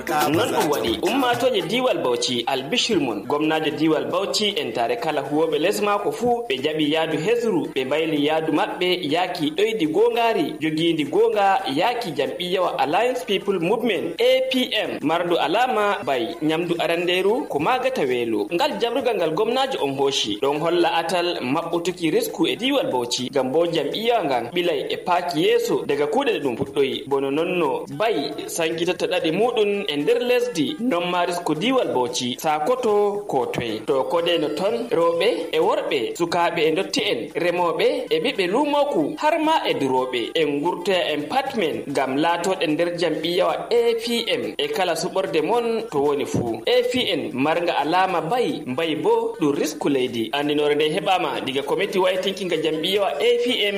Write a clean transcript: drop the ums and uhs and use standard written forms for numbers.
non ɗum waɗi ummatoje diwal Bauchi albishir mun gomnajo diwal Bauchi en tare kala huwoɓe les mako fuu ɓe jaɓi yaadu hesru ɓe bayli yaadu maɓɓe yaki ɗoydi gongari jogindi gonga yaki jam'iyyawa Alliance People Movement APM mardu alama bay nyamdu aranderu ko magata weelo ngal jabrugal ngal gomnajo on hoshi don holla atal mabbutuki risku e diwal Bauchi ngam bo jam'iyya ngan bilay e paaki yeso daga kuuɗe ɗum fuɗɗoyi bono nonno bay sankitata ɗaɗi muɗum e nder lesdi non ma risku diwal Bauchi sakoto ko toye to kodeno ton rewɓe e worɓe sukaɓe e dotti en remoɓe e ɓiɓɓe lumoku har ma e duroɓe en gurtoya en patmen ngam laatoɗe nder jam'iyyawa APM e kala suɓorde mon to woni fuu APN marga alama bay bo ɗum risku leydi andinore nde heɓama diga committee waytinkinga jam'iyyawa APM